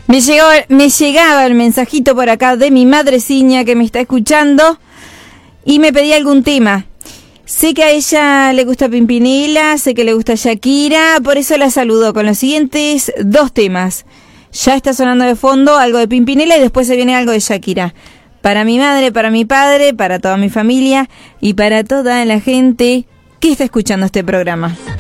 Me llegaba el mensajito por acá de mi madreciña que me está escuchando y me pedía algún tema. Sé que a ella le gusta Pimpinela, sé que le gusta Shakira, por eso la saludo con los siguientes 2 temas. Ya está sonando de fondo algo de Pimpinela y después se viene algo de Shakira. Para mi madre, para mi padre, para toda mi familia y para toda la gente que está escuchando este programa.